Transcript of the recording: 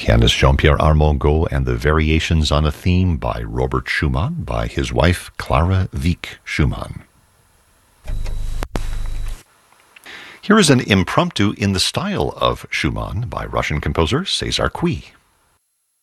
pianist Jean-Pierre Armengaud and the Variations on a Theme by Robert Schumann by his wife Clara Wieck Schumann. Here is an impromptu in the style of Schumann by Russian composer Cesar Cui.